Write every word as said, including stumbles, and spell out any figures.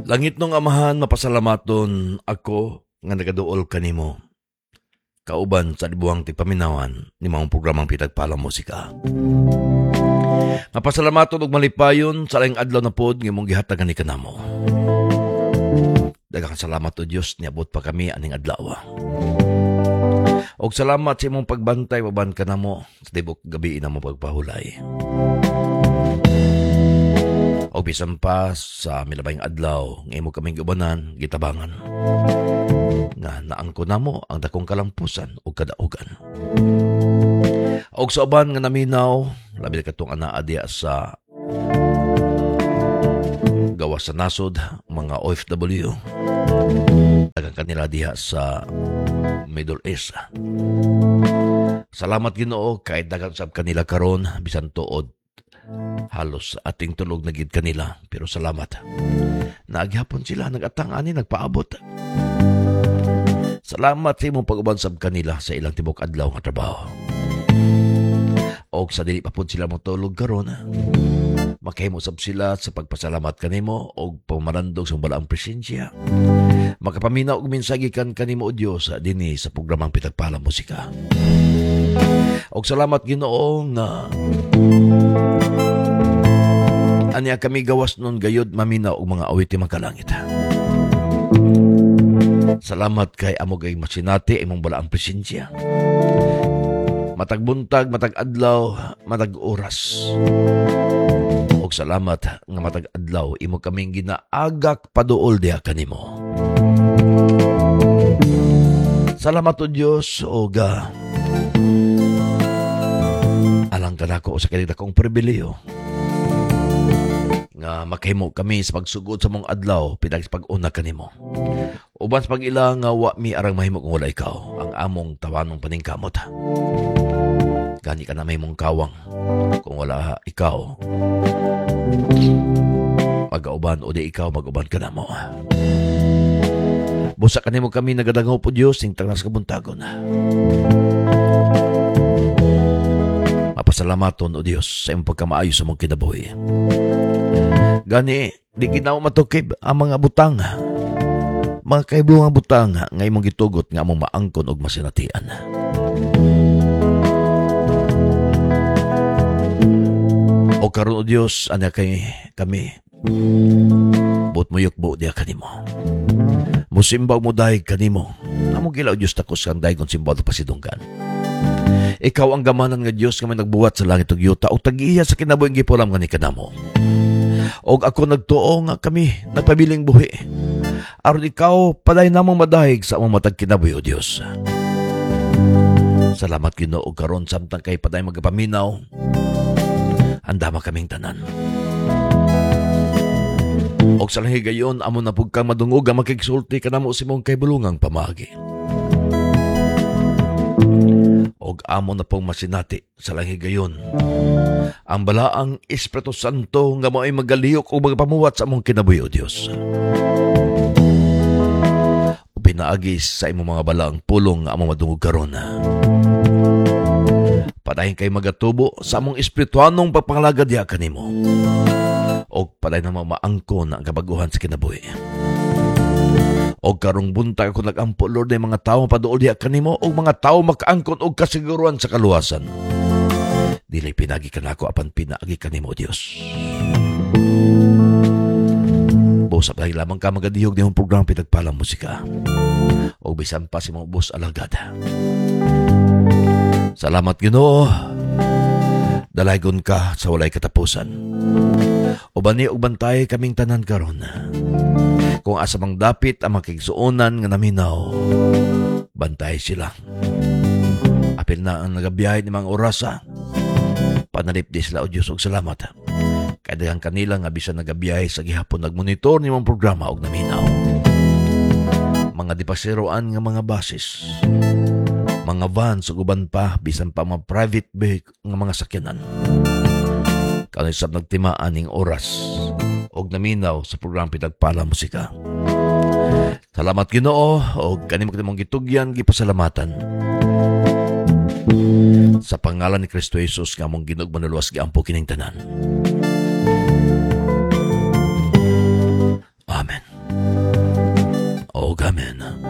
Langit nung amahan, mapasalamaton ako nga nagaduol kanimo. Kauban sa dibuang tipaminawan ni mga programang Pitagpalang Musika. Mapasalamaton og malipayon sa laing adlaw na pod nga imong gihatagan ni kanamo. Daghang salamat o Dios niabot pa kami aning adlaw. Og salamat sa imong pagbantay paban kanamo sa tibok gabi na mo pagpahulay. O bisan pa sa milabayng adlaw nga imo kaming giubanan, gitabangan nga naangko namo ang dakong kalampusan o kadaugan. Og sa uban nga naminaw, labi na katong anaa diya sa gawas sa nasod, mga O F W, daghang kanila diya sa Middle East. Salamat Ginoo kahit daghang sab kanila karon bisan tuod halos ating tulog na gid kanila, pero salamat. Naghapon sila, nagatang ani, nagpaabot. Salamat sa imong pag-uban sab kanila sa ilang tibok adlaw nga trabaho. Og sa dili pa pud sila motulog karon, makahimo sab sila sa pagpasalamat kanimo og pamalandog sa balaang presensya. Makapaminaw og mensagi kan kanimo o Dios dinhi sa programang Pitagpalang Musika. Og salamat Ginoo nga anya kami gawas nun gayod maminaw og mga awit ti magkalangit. Salamat kay amo gay masinati imong balaang presensya. Matag buntag, matag adlaw, matag oras. Og salamat nga matag adlaw imo kaming ginaagak paduol diha kanimo. Salamat o Dios og uh, alang kanako sa kanila kong pribileyo nga makahimo kami sa pagsugod sa mong adlaw pinag sa pag-una kanimo. Uban sa pag-ila nga wa mi arang mahimo kung wala ikaw, ang among tawanong paningkamot. Gani ka na may mong kawang kung wala ikaw. Mag-auban o di ikaw, mag-uban ka na mo. Busa kanimo kami nagadangaw po Diyos ning tangnas kabuntagon. Mapasalamaton o Diyos sa iyong pagkamaayo sa mong kinabuhi. Gani, di ginaw matukib ang mga butang. Mga kaibulong butang nga imong gitugot nga among maangkon og masinatian. O karon o Dios, anya kay kami. Buot mo yukbo diya kanimo. Musimbaw mo dahig kanimo. Among gilaw Diyos takos kang dahig kung simbaw na pasidunggan. Ikaw ang gamanan nga Diyos nga may nagbuhat sa langit ug yuta o tag-iya sa kinabuhing gipulam nga ni kanamo. Og ako nagtuo nga kami nagpabiling buhi. Aron ikaw paday namang madahig sa among matag kinabuhi o Diyos. Salamat Ginoo karon samtang kay paday magapaminaw. Andama kaming tanan. Og sa lahi gayon amo na pug kang madungog ang makigsulti kanamo sa imong kaybulungang pamagi. Og amo na pong masinati sa lahi gayon ang balaang Espiritu Santo nga mo'y magalihok o magapamuwat sa among kinabuhi o Diyos. O pinaagis sa imong mga balaang pulong nga among madungog karon. Padayon kay magatubo sa among espirituanong pagpangalagad diha kanimo. O padayon na maangkon ang kabaguhan sa kinabuhi. Og karong buntag ako nagampo Lord ng mga tao paduol diha kanimo og mga tao makaangkon og kasiguruan sa kaluwasan. Dili pinagi kanako apan pinaagi kanimo Dios. Busap lang lamang ka magadihog niyong program Pitagpalang Musika. Og bisan pa si mga bus alagad. Salamat Ginoo. Dalaygon ka sa walay katapusan. O bani og bantay kaming tanan karon. Kung asa mang dapit ang makigsuonan nga naminaw, bantay sila. Apil na ang nagabiyahe ni mga orasa, panalip di sila o Diyos og salamat. Kaya ang kanila nga bisan nagabiyahe sa gihapon nagmonitor ni mga programa og naminaw. Mga dipasiroan nga mga basis, mga vans ug uban pa bisan pa mga private vehicle nga mga sakyanan. Kano isab nagtimaan ning oras og naminaw sa program Pitagpalang Musika. Salamat Ginoo og kanimo kanimong gitugyan gipasalamatan. Sa pangalan ni Kristo Jesus nga among Ginoo manuluwas giampo kining tanan. Amen. ug amen.